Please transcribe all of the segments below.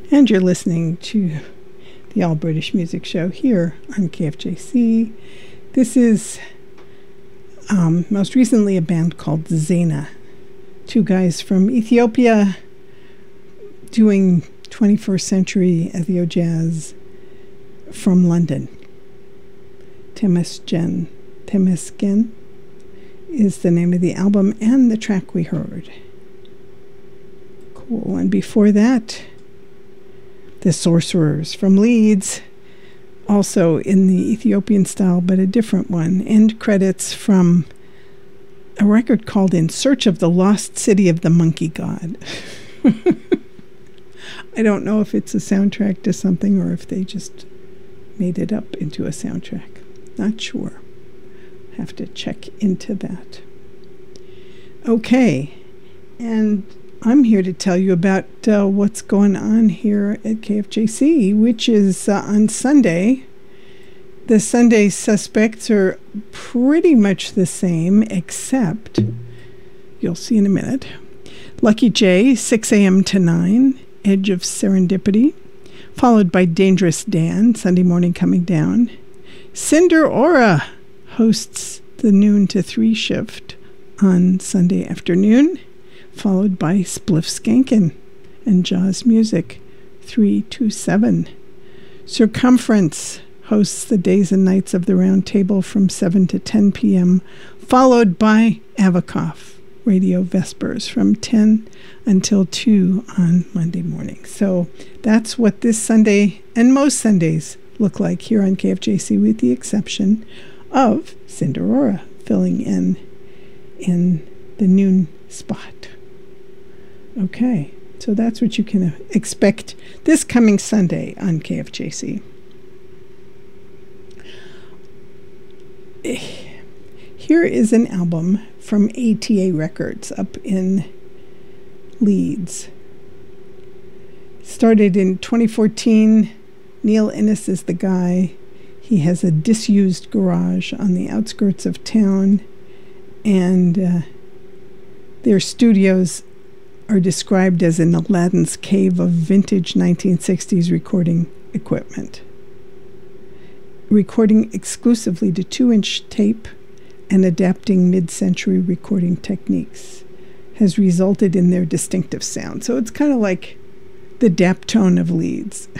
And you're listening to the All British Music Show here on KFJC. This is most recently a band called Zena. Two guys from Ethiopia doing 21st century Ethio jazz from London. Temesgen is the name of the album and the track we heard. Cool. And before that, The Sorcerers from Leeds, also in the Ethiopian style, but a different one. End credits from a record called In Search of the Lost City of the Monkey God. I don't know if it's a soundtrack to something or if they just made it up into a soundtrack. Not sure. Have to check into that. Okay, and I'm here to tell you about what's going on here at KFJC, which is on Sunday. The Sunday suspects are pretty much the same, except, you'll see in a minute, Lucky J, 6 a.m. to 9, Edge of Serendipity, followed by Dangerous Dan, Sunday morning coming down. Cinder Aura hosts the noon to 3 shift on Sunday afternoon, followed by Spliff Skankin and Jaws Music, 3 to 7. Circumference hosts the days and nights of the Round Table from 7 to 10 p.m., followed by Avakov Radio Vespers from 10 until 2 on Monday morning. So that's what this Sunday and most Sundays look like here on KFJC, with the exception of Cinderora filling in the noon spot. Okay, so that's what you can expect this coming Sunday on KFJC. Here is an album from ATA Records up in Leeds. Started in 2014. Neil Innes is the guy. He has a disused garage on the outskirts of town, and their studios are described as an Aladdin's cave of vintage 1960s recording equipment. Recording exclusively to 2-inch tape and adapting mid-century recording techniques has resulted in their distinctive sound. So it's kind of like the Daptone of Leeds.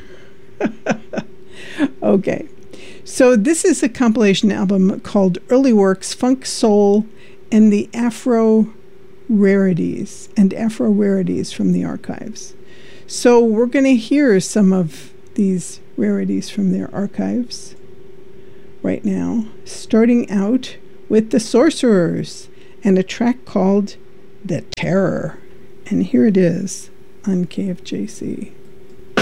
Okay, so this is a compilation album called Early Works, Funk, Soul, and the Afro Rarities from the archives. So we're going to hear some of these rarities from their archives right now, starting out with The Sorcerers and a track called The Terror. And here it is on KFJC.